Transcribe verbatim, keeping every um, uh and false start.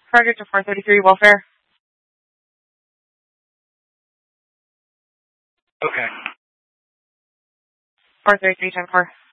Target to four thirty-three welfare. Okay. four thirty-three, ten four.